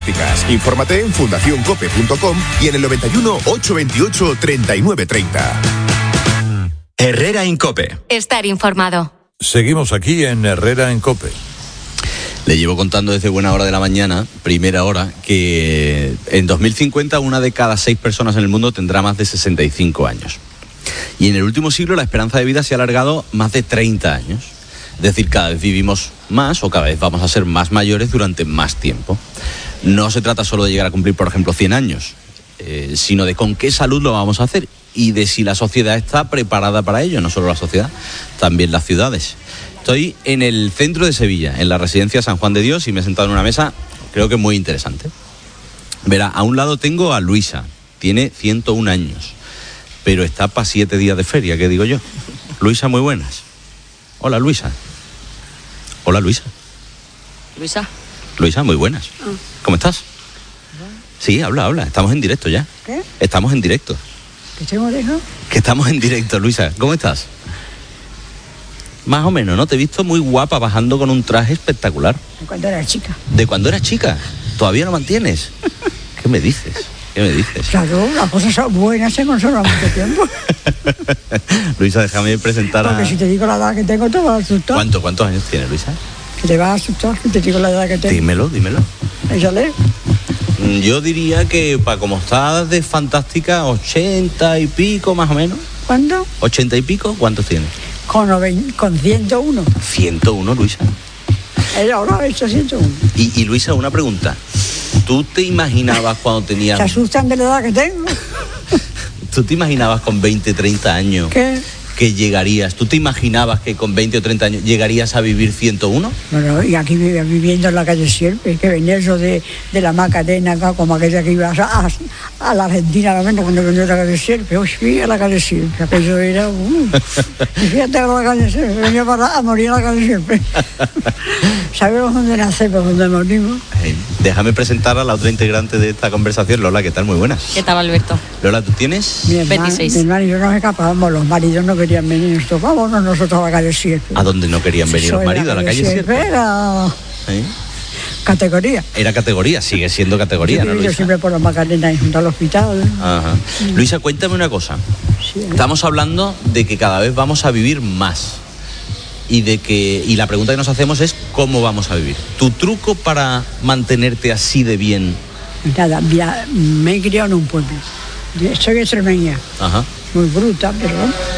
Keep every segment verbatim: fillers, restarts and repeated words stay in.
Infórmate en fundación cope punto com y en el noventa y uno, ochocientos veintiocho, treinta y nueve treinta. Herrera en Cope. Estar informado. Seguimos aquí en Herrera en Cope. Le llevo contando desde buena hora de la mañana, primera hora, que en dos mil cincuenta una de cada seis personas en el mundo tendrá más de sesenta y cinco años. Y en el último siglo la esperanza de vida se ha alargado más de treinta años. Es decir, cada vez vivimos más o cada vez vamos a ser más mayores durante más tiempo. No se trata solo de llegar a cumplir, por ejemplo, cien años, eh, sino de con qué salud lo vamos a hacer y de si la sociedad está preparada para ello, no solo la sociedad, también las ciudades. Estoy en el centro de Sevilla, en la residencia San Juan de Dios, y me he sentado en una mesa, creo que muy interesante. Verá, a un lado tengo a Luisa, tiene ciento un años, pero está para siete días de feria, ¿qué digo yo? Luisa, muy buenas. Hola, Luisa. Hola, Luisa. Luisa. Luisa, muy buenas. Oh. ¿Cómo estás? Sí, habla, habla. Estamos en directo ya. ¿Qué? Estamos en directo. ¿Que tengo oreja? Que estamos en directo, Luisa. ¿Cómo estás? Más o menos, ¿no? Te he visto muy guapa bajando con un traje espectacular. De cuando era chica. ¿De cuando eras chica? ¿Todavía lo mantienes? ¿Qué me dices? ¿Qué me dices? Claro, las cosas son buenas, se conservan mucho tiempo. Luisa, déjame presentar a... Porque si te digo la edad que tengo, te vas a asustar. ¿Cuánto, ¿Cuántos años tienes, Luisa? Que te vas a asustar si te digo la edad que tengo. Dímelo, dímelo. Échale. Yo diría que, para como estás de fantástica, ochenta y pico más o menos. ¿Cuándo? ¿Ochenta y pico? ¿Cuántos tienes? Con, noven, con ciento uno. ciento uno, Luisa. Ella ahora ha hecho ciento uno. Y, y Luisa, una pregunta. ¿Tú te imaginabas cuando tenías... ¿Se asustan de la edad que tengo? ¿Tú te imaginabas con veinte, treinta años... ¿Qué? Que llegarías? ¿Tú te imaginabas que con veinte o treinta años llegarías a vivir ciento uno? Bueno, y aquí viviendo en la calle Sierpe, que venía eso de, de la Macarena acá, como aquella que iba a, a, a la Argentina, realmente, cuando venía a la calle Sierpe. Uy, fui a la calle Sierpe, aquello era... Uh, y fíjate a la calle Sierpe, venía para a morir a la calle Sierpe. Sabemos dónde nacemos, dónde morimos. Hey, déjame presentar a la otra integrante de esta conversación. Lola, ¿qué tal? Muy buenas. ¿Qué tal, Alberto? Lola, ¿tú tienes? Mi hermano, veintiséis. Mi hermano y yo nos escapábamos, los maridos no querían venir, nosotros vámonos nosotros a la calle Sierpe. ¿A dónde no querían venir los maridos? ¿A la calle Sierpe? Era ¿Eh? categoría. Era categoría, sigue siendo categoría, yo, ¿no, yo Luisa? siempre por la Macarena y junto al hospital. Ajá. Mm. Luisa, cuéntame una cosa. Sí. Estamos hablando de que cada vez vamos a vivir más. Y de que y la pregunta que nos hacemos es ¿cómo vamos a vivir? ¿Tu truco para mantenerte así de bien? Nada, ya, me he criado en un pueblo. Soy extremeña. Ajá. Muy bruta, pero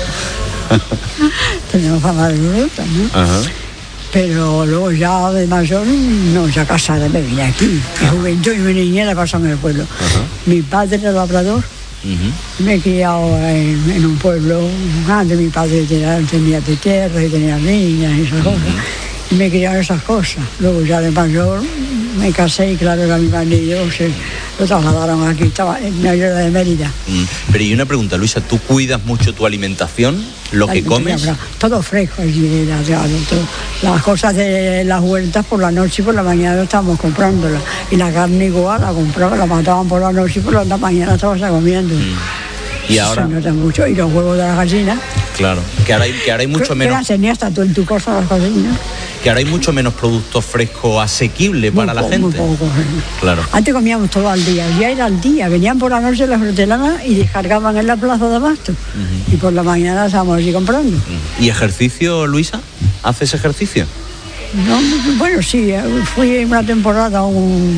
tenemos fama de bruta, ¿no? Ajá. Pero luego ya de mayor, no, ya casada, me vine aquí. Mi juventud y mi niñez la pasó en el pueblo. Ajá. Mi padre era labrador. Uh-huh. Me he criado en, en un pueblo grande. Mi padre tenía, tenía de tierra y tenía niñas y esas uh-huh. cosas. Y me he criado esas cosas. Luego ya de mayor me casé y claro, era mi marido, se lo trasladaron aquí, estaba en la de Mérida. Mm. Pero y una pregunta, Luisa, ¿tú cuidas mucho tu alimentación? ¿Lo la que comes? Todo fresco allí, claro, todo. Las cosas de las huertas por la noche y por la mañana estábamos comprándolas. Y la carne igual, la compraban, la mataban por la noche y por la mañana estabas comiendo. Mm. Y ahora... Se nota mucho. Y los huevos de la gallina. Claro, que ahora hay, que ahora hay mucho ¿Qué, menos... ¿Qué tenías tú en tu cosa las gallinas? Que ahora hay mucho menos producto fresco asequible muy para po- la gente. Muy poco, sí. Claro. Antes comíamos todo al día, ya era al día. Venían por la noche las hortelanas y descargaban en la plaza de abasto. Uh-huh. Y por la mañana estábamos allí comprando. Uh-huh. ¿Y ejercicio, Luisa? ¿Haces ejercicio? No, bueno, sí, fui una temporada a un...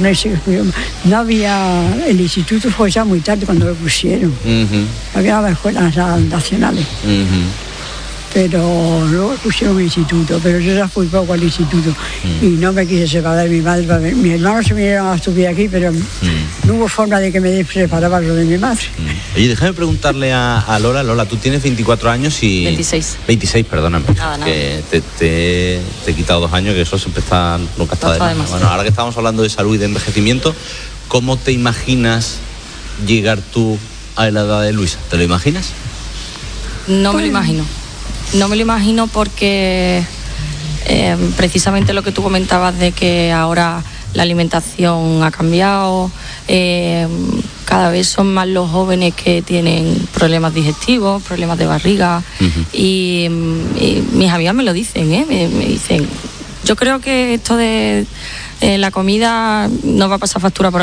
No había... El instituto fue ya muy tarde cuando lo pusieron. Uh-huh. Había escuelas nacionales. Uh-huh. Pero luego pusieron un instituto, pero yo ya fui poco al instituto mm. y no me quise separar de mi madre. Para mis hermanos se vinieron a estudiar aquí, pero mm. no hubo forma de que me separara lo de mi madre. Mm. Oye, déjame preguntarle a, a Lola. Lola, tú tienes veinticuatro años y... veintiséis. veintiséis, perdóname. Nada, nada. Que te, te, te he quitado dos años, que eso siempre está... Nunca está de más. Bueno, ahora que estamos hablando de salud y de envejecimiento, ¿cómo te imaginas llegar tú a la edad de Luisa? ¿Te lo imaginas? No me lo imagino. No me lo imagino porque eh, precisamente lo que tú comentabas de que ahora la alimentación ha cambiado, eh, cada vez son más los jóvenes que tienen problemas digestivos, problemas de barriga uh-huh. y, y mis amigas me lo dicen, ¿eh? me, me dicen, yo creo que esto de eh, la comida no va a pasar factura por